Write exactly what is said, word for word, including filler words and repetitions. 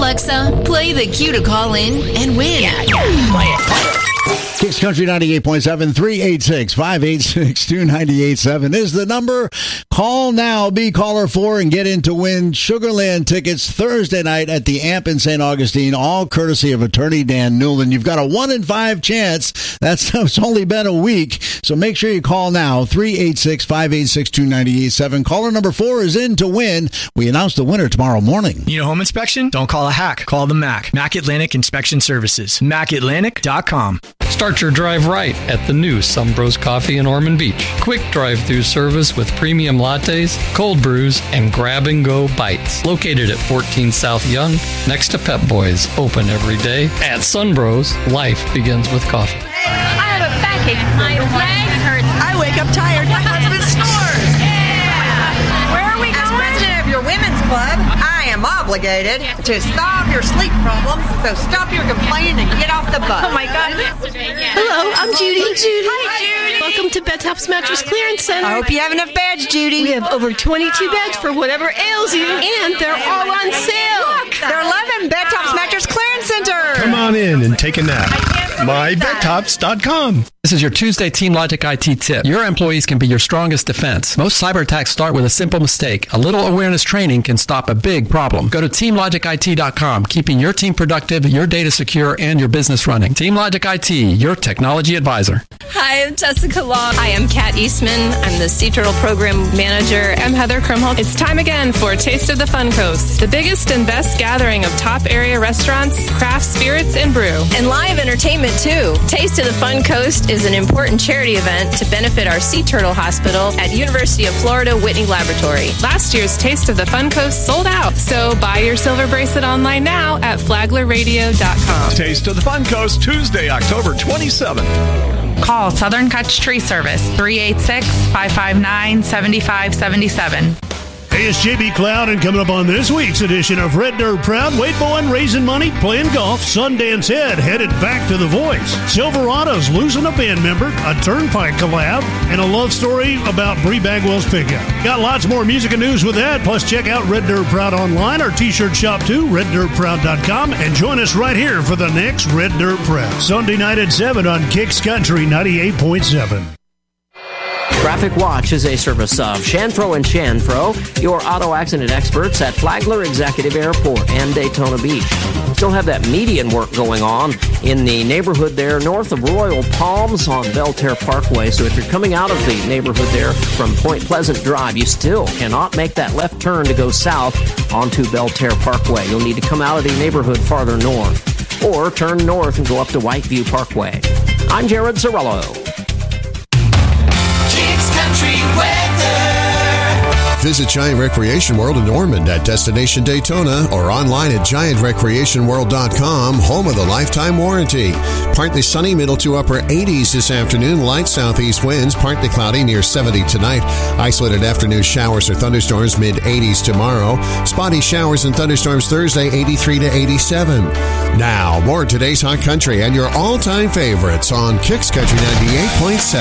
Alexa, play the cue to call in and win. Yeah, yeah. Play it, play it. Kicks Country ninety-eight point seven, three eight six, five eight six, two nine eight seven is the number. Call now, be caller four, and get in to win Sugarland tickets Thursday night at the Amp in Saint Augustine, all courtesy of attorney Dan Newland. You've got a one in five chance. That's it's only been a week, so make sure you call now, three eight six, five eight six, two nine eight seven. Caller number four is in to win. We announce the winner tomorrow morning. Need a home inspection? Don't call a hack. Call the Mac. Mac Atlantic Inspection Services. mac atlantic dot com. Start your drive right at the new Sumbros Coffee in Ormond Beach. Quick drive-through service with premium lattes, cold brews, and grab-and-go bites. Located at fourteen South Young, next to Pep Boys. Open every day. At Sunbros, life begins with coffee. I have a backache. My leg hurts. I wake up tired. My husband snores. Yeah. Where are we going? As president of your women's club, I am obligated to solve your sleep problems. So stop your complaining and get off the bus. Oh my God. Hello, I'm Judy. Judy. Hi, Judy. Welcome to Bed Tops Mattress Clearance Center. I hope you have enough beds, Judy. We have over twenty-two beds for whatever ails you, and they're all on sale. Look, they're eleven Bed Tops Mattress Clearance Center. Come on in and take a nap. my bed tops dot com. This is your Tuesday Team Logic I T tip. Your employees can be your strongest defense. Most cyber attacks start with a simple mistake. A little awareness training can stop a big problem. Go to team logic I T dot com, keeping your team productive, your data secure, and your business running. Team Logic I T, your technology advisor. Hi, I'm Jessica Long. Hi, I'm Kat Eastman. I'm the Sea Turtle Program Manager. I'm Heather Krumholtz. It's time again for Taste of the Fun Coast, the biggest and best gathering of top area restaurants, craft spirits, and brew. And live entertainment, too. Taste of the Fun Coast is an important charity event to benefit our Sea Turtle Hospital at University of Florida Whitney Laboratory. Last year's Taste of the Fun Coast sold out, so buy your silver bracelet online now at flagler radio dot com. Taste of the Fun Coast, Tuesday, October twenty-seventh. Call Southern Catch Tree Service, three eight six, five five nine, seven five seven seven. Hey, it's J B Cloud, and coming up on this week's edition of Red Dirt Proud, Wade Bowen raising money, playing golf, Sundance Head headed back to The Voice, Silverado's losing a band member, a Turnpike collab, and a love story about Bree Bagwell's pickup. Got lots more music and news with that, plus check out Red Dirt Proud online, our t-shirt shop too, red dirt proud dot com, and join us right here for the next Red Dirt Proud. Sunday night at seven on Kicks Country ninety-eight point seven. Traffic Watch is a service of Shanfro and Shanfro, your auto accident experts at Flagler Executive Airport and Daytona Beach. Still have that median work going on in the neighborhood there north of Royal Palms on Belterre Parkway. So if you're coming out of the neighborhood there from Point Pleasant Drive, you still cannot make that left turn to go south onto Belterre Parkway. You'll need to come out of the neighborhood farther north or turn north and go up to Whiteview Parkway. I'm Jared Cirillo. Country weather. Visit Giant Recreation World in Ormond at Destination Daytona or online at giant recreation world dot com, home of the lifetime warranty. Partly sunny, middle to upper eighties this afternoon. Light southeast winds, partly cloudy, near seventy tonight. Isolated afternoon showers or thunderstorms, mid eighties tomorrow. Spotty showers and thunderstorms Thursday, eighty-three to eighty-seven. Now, more of today's Hot Country and your all-time favorites on Kicks Country ninety-eight point seven.